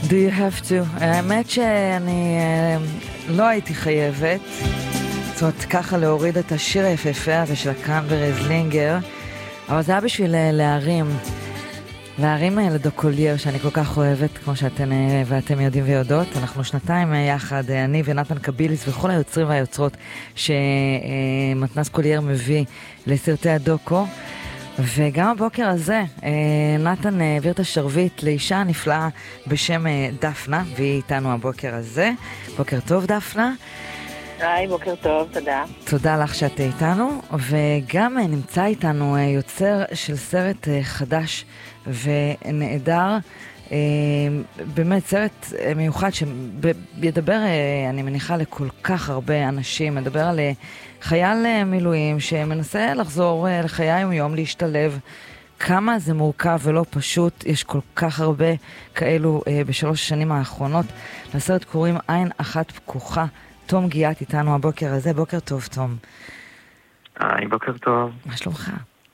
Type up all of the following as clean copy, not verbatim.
Do you have to? האמת שאני לא הייתי חייבת, זאת אומרת ככה להוריד את השיר היפהפה הזה של הקרנבריז לינגר, אבל זה היה בשביל להרים לדוקולייר שאני כל כך אוהבת, כמו שאתן ואתם יודעים ויודעות. אנחנו שנתיים יחד, אני ונתן קביליס וכל היוצרים והיוצרות שמתנ"ס קולייר מביא לסרטי הדוקו. וגם הבוקר הזה נתן העביר את השרביט לאישה נפלאה בשם דפנה, והיא איתנו הבוקר הזה. בוקר טוב דפנה. היי, בוקר טוב, תודה. תודה לך שאת איתנו, וגם נמצא איתנו יוצר של סרט חדש ונהדר, באמת סרט מיוחד שידבר, אני מניחה, לכל כך הרבה אנשים. מדבר על חייל מילואים שמנסה לחזור לחיי היום, להשתלב. כמה זה מורכב ולא פשוט, יש כל כך הרבה כאלו בשלוש השנים האחרונות. לסרט קוראים עין אחת פקוחה. תום גיאת איתנו הבוקר הזה. בוקר טוב, תום. היי, בוקר טוב. מה שלומך?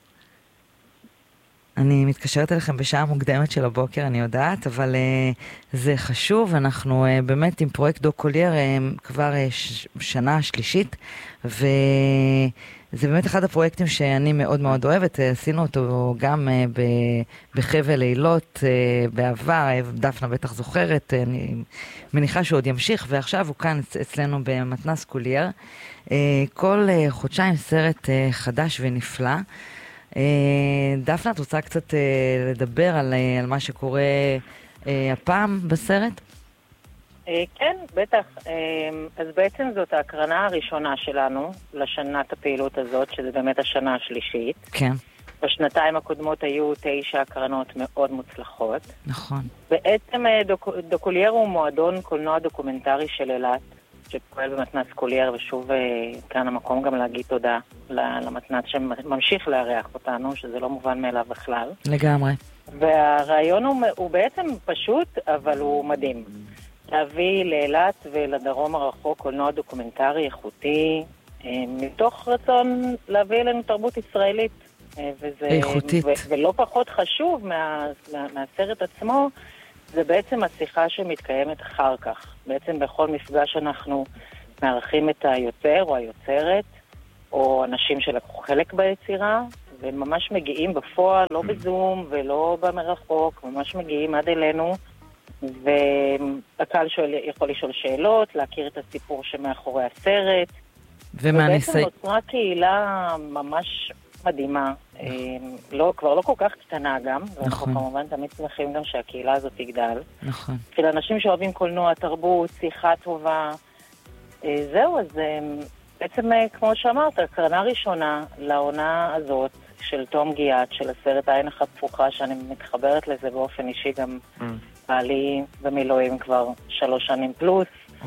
אני מתקשרת אליכם בשעה מוקדמת של הבוקר, אני יודעת, אבל זה חשוב. אנחנו באמת עם פרויקט דוקולייר כבר שנה שלישית, וזה באמת אחד הפרויקטים שאני מאוד מאוד אוהבת. עשינו אותו גם בחבל לילות בעבר, דפנה בטח זוכרת, אני מניחה שהוא עוד ימשיך, ועכשיו הוא כאן אצלנו במתנ"ס קולייר. כל חודשיים סרט חדש ונפלא. דפנה, את רוצה קצת לדבר על מה שקורה הפעם בסרט? כן, בטח. אז בעצם זאת ההקרנה הראשונה שלנו לשנת הפעילות הזאת, שזה באמת השנה השלישית. כן. בשנתיים הקודמות היו 9 הקרנות מאוד מוצלחות. נכון. בעצם דוקולייר הוא מועדון קולנוע דוקומנטרי של אילת, שפועל במתנ"ס קולייר, ושוב כאן המקום גם להגיד תודה למתנ"ס שממשיך לארח אותנו, שזה לא מובן מאליו בכלל. לגמרי. והרעיון הוא בעצם פשוט, אבל הוא מדהים. להביא לאילת ולדרום הרחוק קולנוע דוקומנטרי איכותי, מתוך רצון להביא אלינו תרבות ישראלית. איכותית. ולא פחות חשוב מהסרט עצמו, זה בעצם השיחה שמתקיימת אחר כך. בעצם בכל מפגש אנחנו מארחים את היוצר או היוצרת, או אנשים שלקחו חלק ביצירה, וממש מגיעים בפועל, לא בזום ולא במרחוק, ממש מגיעים עד אלינו, והקהל יכול לשאול שאלות, להכיר את הסיפור שמאחורי הסרט, ובעצם נוצרה קהילה ממש מדהימה, כבר לא כל כך קטנה גם, ואנחנו כמובן תמיד שמחים גם שהקהילה הזאת תגדל. נכון. של אנשים שאוהבים קולנוע, תרבות, שיחה טובה. זהו, אז בעצם כמו שאמרת, הקרנה ראשונה לעונה הזאת של תום גיאת, של הסרט עין אחת פקוחה, שאני מתחברת לזה באופן אישי גם בעלי במילואים כבר 3 שנים פלוס.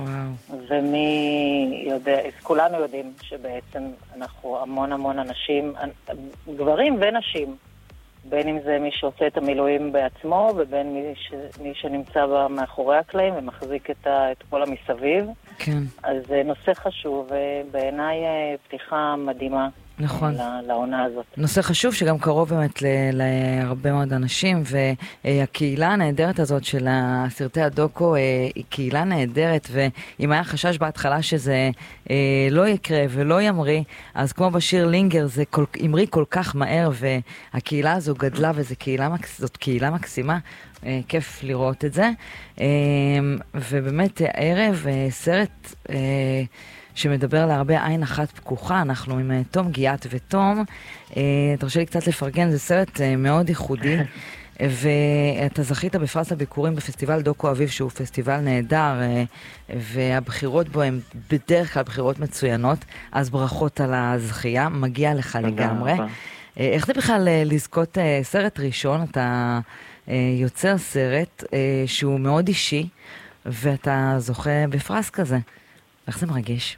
ומי יודע, כולנו יודעים שבעצם אנחנו המון אנשים, גברים ונשים, בין אם זה מי שעושה את המילואים בעצמו ובין מי שנמצא מאחורי הקלעים ומחזיק את כל המסביב. כן. אז זה נושא חשוב, ובעיניי פתיחה מדהימה. נכון. לעונה הזאת. נושא חשוב שגם קרוב באמת להרבה מאוד אנשים, והקהילה הנהדרת הזאת של סרטי הדוקו היא קהילה נהדרת, ואם היה חשש בהתחלה שזה לא יקרה ולא ימריא, אז כמו בשיר לינגר זה ימריא כל כך מהר, והקהילה הזו גדלה וזאת קהילה מקסימה. כיף לראות את זה. ובאמת הערב סרט שמדבר להרבה עין אחת פקוחה. אנחנו עם תום גיאת ותום. תרשה לי קצת לפרגן, זה סרט מאוד ייחודי, ואתה זכית בפרס הביקורים בפסטיבל דוקו אביב, שהוא פסטיבל נהדר, והבחירות בו הן בדרך כלל בחירות מצוינות, אז ברכות על הזכייה, מגיע לך לגמרי. איך זה בכלל לזכות סרט ראשון? אתה יוצר סרט שהוא מאוד אישי, ואתה זוכה בפרס כזה. איך זה מרגיש?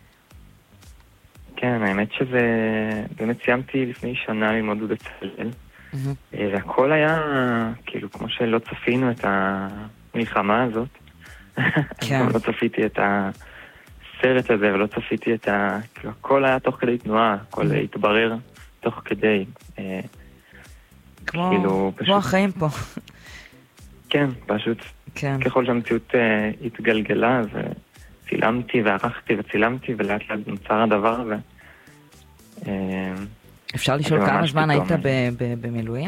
כן, האמת שזה... באמת סיימתי לפני שנה ללמוד בבצלאל, והכל היה, כאילו, כמו שלא צפינו את המלחמה הזאת. כן. לא צפיתי את הסרט הזה, ולא צפיתי את כאילו, הכל היה תוך כדי תנועה, הכל התברר תוך כדי. כמו החיים פה. כן, פשוט ככל שהמציאות התגלגלה, אז צילמתי וערכתי וצילמתי, ולאט לאט נוצר הדבר הזה. אפשר לשאול כמה זמן היית במילואים?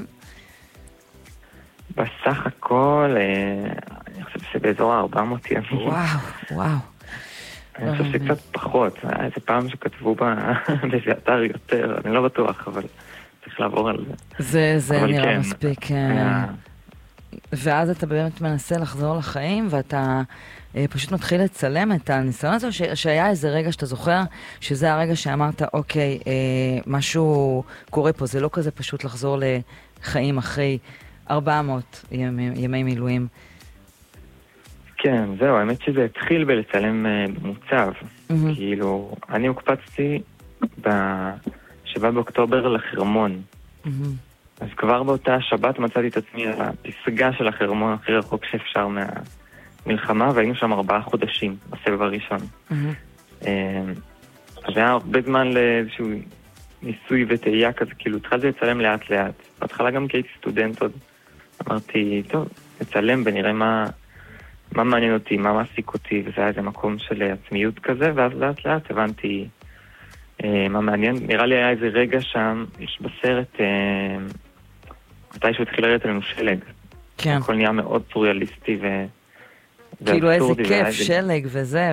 בסך הכל, אני חושב שבאזור 400 ימים. וואו. אני חושב שקצת פחות. היה איזה פעם שכתבו באיזה אתר יותר, אני לא בטוח, אבל צריך לעבור על זה. זה נראה מספיק. ואז אתה באמת מנסה לחזור לחיים, ואתה פשוט מתחיל לצלם את הניסיון הזה, שהיה איזה רגע שאתה זוכר, שזה הרגע שאמרת, אוקיי, משהו קורה פה, זה לא כזה פשוט לחזור לחיים אחרי 400 ימי מילואים. כן, זהו, האמת שזה התחיל בלצלם במוצב. כאילו, אני הוקפצתי ב7 באוקטובר לחרמון. אז כבר באותה שבת מצאתי את עצמי על הפסגה של החרמון הכי רחוק שאפשר מהמלחמה, והיינו שם 4 חודשים בסבב הראשון. אז היה הרבה זמן לאיזשהו ניסוי וטעייה כזה, כאילו התחלתי לצלם לאט לאט. בהתחלה גם כי הייתי סטודנט עוד, אמרתי, טוב, נצלם ונראה מה מעניין אותי, מה מעסיק אותי, וזה היה איזה מקום של עצמיות כזה, ואז לאט לאט הבנתי מה מעניין. נראה לי היה איזה רגע שם, יש בסרט, מתישהו התחיל לרדת עלינו שלג. כן. הכל נהיה מאוד סוריאליסטי כאילו איזה כיף, שלג וזה,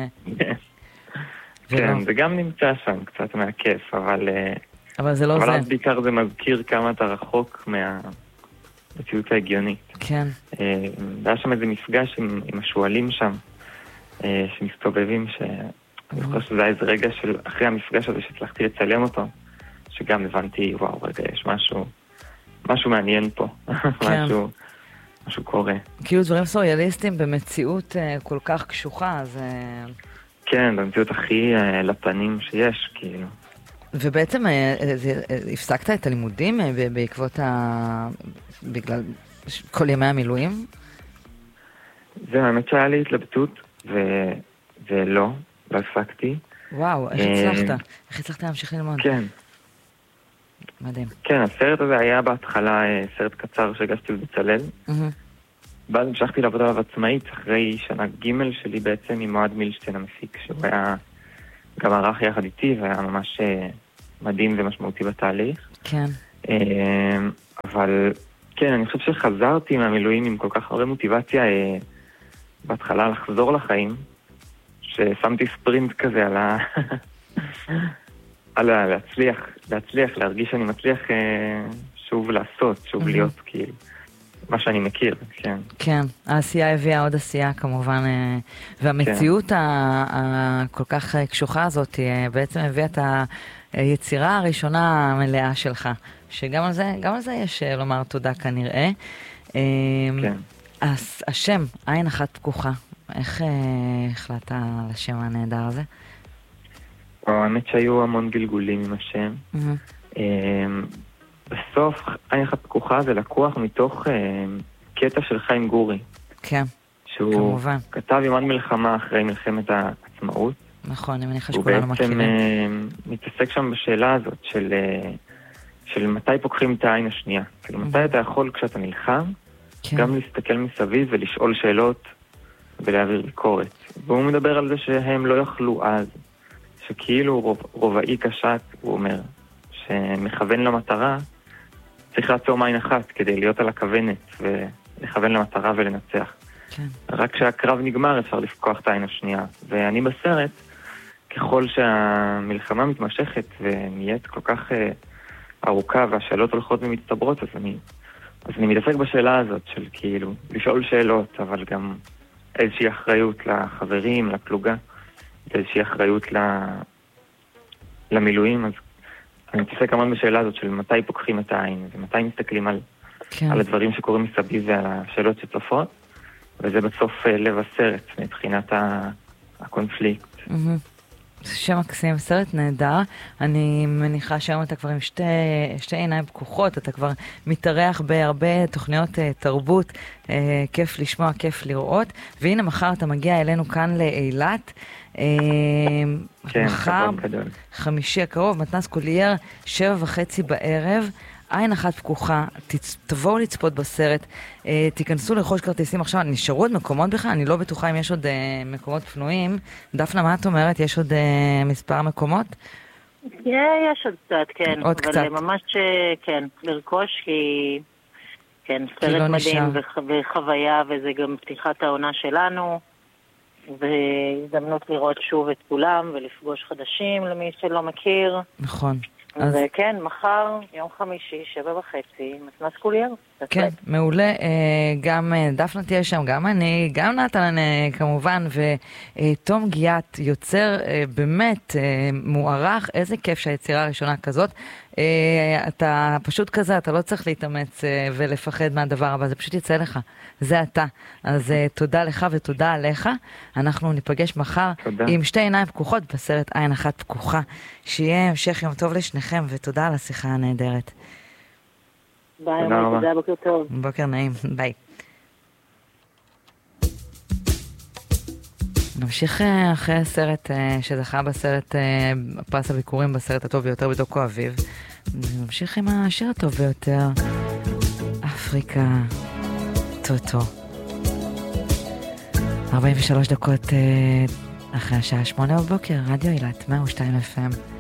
כן, זה גם נמצא שם, קצת מהכיף, אבל זה לא זה. אבל אז בעיקר זה מזכיר כמה אתה רחוק מהמציאות ההגיונית. כן. והיה שם איזה מפגש עם השואלים שם, שמסתובבים, אני חושב שזה היה איזה רגע של אחרי המפגש הזה שהצלחתי לצלם אותו, שגם הבנתי, וואו, רגע, יש משהו מעניין פה, משהו קורה. כאילו דברים סוריאליסטיים במציאות כל כך קשוחה, אז... כן, במציאות הכי לפנים שיש, כאילו. ובעצם הפסקת את הלימודים בעקבות בגלל כל ימי המילואים? זה האמת שהיה לי התלבטות, ולא הפסקתי. וואו, איך הצלחת להמשיך ללמוד? כן. מדהים. כן, הסרט הזה היה בהתחלה סרט קצר שהגשתי בצלאל. ואז המשכתי לעבודה עליו עצמאית אחרי שנה ג' שלי בעצם עם מועד מילשטיין המפיק, שהוא היה גם ערך יחד איתי והיה ממש מדהים ומשמעותי בתהליך. כן. אבל כן, אני חושב שחזרתי מהמילואים עם כל כך הרבה מוטיבציה בהתחלה לחזור לחיים, ששמתי ספרינט כזה על להצליח, להרגיש שאני מצליח שוב לעשות, שוב להיות כאילו. מה שאני מכיר, כן. כן, העשייה הביאה עוד עשייה כמובן, והמציאות הכל כך קשוחה הזאת בעצם הביאה את היצירה הראשונה המלאה שלך, שגם על זה יש לומר תודה כנראה. כן. השם, עין אחת פקוחה, איך החלטת על השם הנהדר הזה? האמת שהיו המון גלגולים עם השם. בסוף, עין אחת פקוחה זה לקוח מתוך קטע של חיים גורי. כן, שהוא כמובן. כתב יומן מלחמה אחרי מלחמת העצמאות. נכון, אני מניחה שכולנו מכירים. הוא בעצם מתעסק שם בשאלה הזאת של מתי פוקחים את העין השנייה. כאילו מתי אתה יכול כשאתה נלחם, גם להסתכל מסביב ולשאול שאלות ולהעביר ביקורת. והוא מדבר על זה שהם לא יכלו אז, שכאילו רובעי קשת, הוא אומר, שמכוון למטרה, צריך לעצור עין אחת כדי להיות על הכוונת ולכוון למטרה ולנצח. כן. רק כשהקרב נגמר אפשר לפקוח את העין השנייה. ואני בסרט, ככל שהמלחמה מתמשכת ונהיית כל כך ארוכה והשאלות הולכות ומצטברות, אז אני מתעסק בשאלה הזאת של כאילו לשאול שאלות, אבל גם איזושהי אחריות לחברים, לפלוגה, איזושהי אחריות למילואים, אז אני מתעסק המון בשאלה הזאת של מתי פוקחים את העין, ומתי מסתכלים על הדברים שקורים מסביב ועל השאלות שצופות, וזה בסוף לב הסרט, מבחינת הקונפליקט. זה שם מקסים, סרט נהדר. אני מניחה שהיום אתה כבר עם שתי עיניים פקוחות, אתה כבר מתארח בהרבה תוכניות תרבות, כיף לשמוע, כיף לראות, והנה מחר אתה מגיע אלינו כאן לאילת, כן, מחר, גדול. חמישי הקרוב, מתנ"ס קולייר, 7:30 בערב, עין אחת פקוחה, תבואו לצפות בסרט, תיכנסו לרכוש כרטיסים עכשיו, נשארו עוד מקומות בכלל? אני לא בטוחה אם יש עוד מקומות פנויים. דפנה, מה את אומרת? יש עוד מספר מקומות? יש עוד קצת, כן. עוד אבל קצת. ממש, כן, לרכוש כי, כן, סרט מדהים וחוויה, וזה גם פתיחת העונה שלנו, והזדמנות לראות שוב את כולם ולפגוש חדשים למי שלא מכיר. נכון. וכן, מחר, יום חמישי, 7:30, מתנ"ס קולייר. כן, מעולה. גם דפנה תהיה שם, גם אני, גם נתן כמובן, ותום גיאת יוצר באמת מוערך. איזה כיף שהיצירה הראשונה כזאת. אתה פשוט כזה, אתה לא צריך להתאמץ ולפחד מהדבר הבא, זה פשוט יצא לך. זה אתה. אז תודה לך ותודה עליך. אנחנו ניפגש מחר עם שתי עיניים פקוחות בסרט עין אחת פקוחה. שיהיה המשך יום טוב לשניכם, ותודה על השיחה הנהדרת. ביי, תודה, בוקר טוב. בוקר נעים, ביי. נמשיך אחרי הסרט שזכה בסרט, פרס הביקורים בסרט הטוב ביותר בדוקו אביב. נמשיך עם השיר הטוב ביותר, אפריקה טוטו. 43 דקות אחרי השעה 8 בבוקר, רדיו אילת, 102 FM.